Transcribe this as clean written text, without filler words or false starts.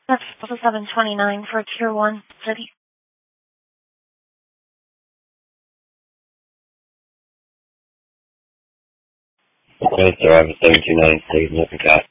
That's 729 for Tier 1 City. Okay, sir, I have a 729 City, Cat.